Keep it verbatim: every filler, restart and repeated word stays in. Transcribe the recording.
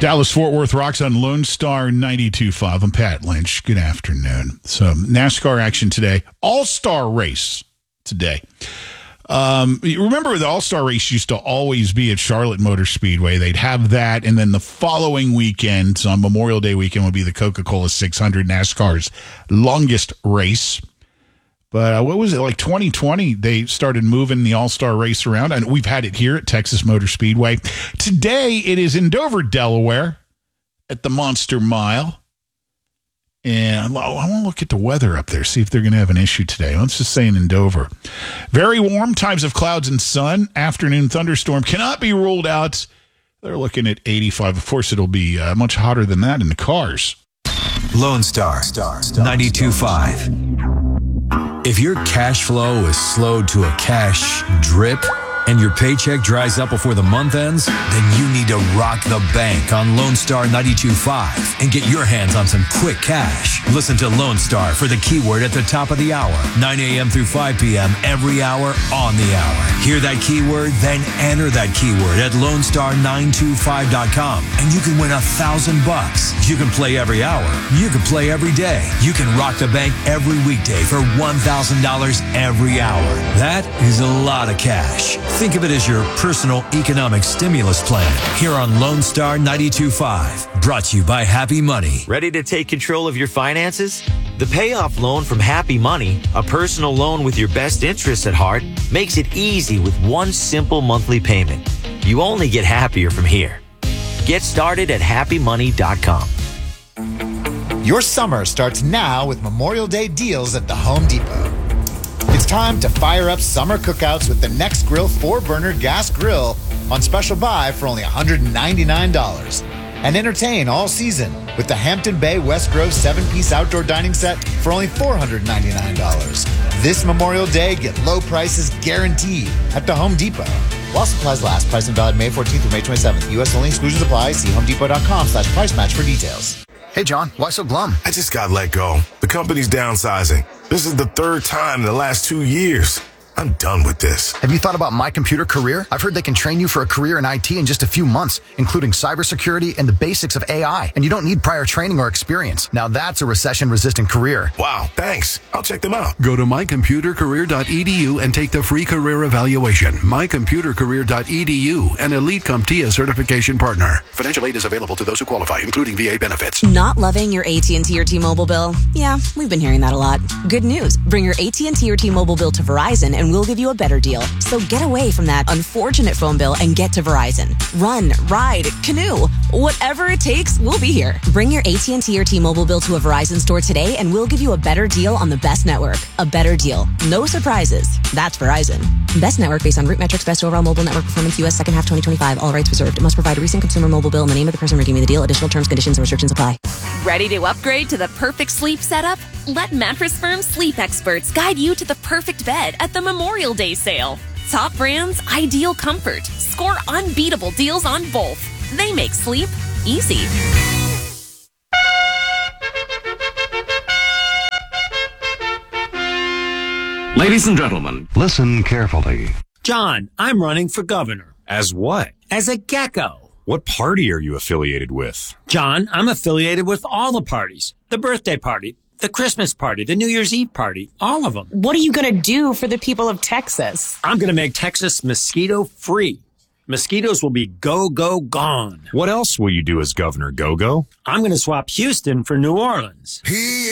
Dallas-Fort Worth rocks on Lone Star ninety-two point five. I'm Pat Lynch. Good afternoon. So NASCAR action today. All-Star race today. Um, you remember the All-Star race used to always be at Charlotte Motor Speedway. They'd have that, and then the following weekend, so on Memorial Day weekend, would be the Coca-Cola six hundred, NASCAR's longest race. But uh, what was it, like twenty twenty, they started moving the All-Star race around, and we've had it here at Texas Motor Speedway. Today, it is in Dover, Delaware, at the Monster Mile. And I want to look at the weather up there, see if they're going to have an issue today. Let's just say in Dover. Very warm, times of clouds and sun. Afternoon thunderstorm cannot be ruled out. They're looking at eighty-five. Of course, it'll be uh, much hotter than that in the cars. Lone Star, ninety-two point five. If your cash flow is slowed to a cash drip and your paycheck dries up before the month ends, then you need to rock the bank on Lone Star ninety-two point five and get your hands on some quick cash. Listen to Lone Star for the keyword at the top of the hour, nine a.m. through five p.m. every hour on the hour. Hear that keyword, then enter that keyword at lone star nine two five dot com and you can win a thousand bucks. You can play every hour. You can play every day. You can rock the bank every weekday for one thousand dollars every hour. That is a lot of cash. Think of it as your personal economic stimulus plan here on Lone Star ninety-two point five. Brought to you by Happy Money. Ready to take control of your finances? The payoff loan from Happy Money, a personal loan with your best interests at heart, makes it easy with one simple monthly payment. You only get happier from here. Get started at happy money dot com. Your summer starts now with Memorial Day deals at the Home Depot. It's time to fire up summer cookouts with the Nextgrill four-burner gas grill on special buy for only one hundred ninety-nine dollars. And entertain all season with the Hampton Bay West Grove seven-piece outdoor dining set for only four hundred ninety-nine dollars. This Memorial Day, get low prices guaranteed at the Home Depot. While supplies last, price and valid May fourteenth through May twenty-seventh. U S only, exclusions apply. See homedepot.com slash price match for details. Hey, John, why so glum? I just got let go. The company's downsizing. This is the third time in the last two years. I'm done with this. Have you thought about My Computer Career? I've heard they can train you for a career in I T in just a few months, including cybersecurity and the basics of A I. And you don't need prior training or experience. Now that's a recession-resistant career. Wow, thanks. I'll check them out. Go to my computer career dot e d u and take the free career evaluation. my computer career dot e d u, an Elite CompTIA certification partner. Financial aid is available to those who qualify, including V A benefits. Not loving your A T and T or T-Mobile bill? Yeah, we've been hearing that a lot. Good news. Bring your A T and T or T-Mobile bill to Verizon and we'll give you a better deal. So get away from that unfortunate phone bill and get to Verizon. Run, ride, canoe. Whatever it takes, we'll be here. Bring your A T and T or T-Mobile bill to a Verizon store today and we'll give you a better deal on the best network. A better deal. No surprises. That's Verizon. Best network based on root metrics, best overall mobile network performance, U S second half twenty twenty-five. All rights reserved. Must provide a recent consumer mobile bill in the name of the person redeeming the deal. Additional terms, conditions, and restrictions apply. Ready to upgrade to the perfect sleep setup? Let Mattress Firm sleep experts guide you to the perfect bed at the Memorial Day sale. Top brands, ideal comfort. Score unbeatable deals on both. They make sleep easy. Ladies and gentlemen, listen carefully. John, I'm running for governor. As what? As a gecko. What party are you affiliated with? John, I'm affiliated with all the parties. The birthday party, the Christmas party, the New Year's Eve party, all of them. What are you going to do for the people of Texas? I'm going to make Texas mosquito free. Mosquitoes will be go, go, gone. What else will you do as Governor Go-Go? I'm going to swap Houston for New Orleans. He